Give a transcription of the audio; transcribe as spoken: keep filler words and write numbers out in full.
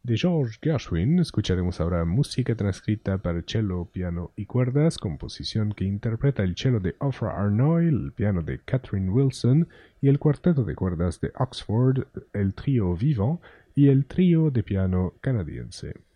De George Gershwin escucharemos ahora música transcrita para cello, piano y cuerdas, composición que interpreta el cello de Ofra Arnoy, el piano de Catherine Wilson y el cuarteto de cuerdas de Oxford, el trío Vivant y el trío de piano canadiense.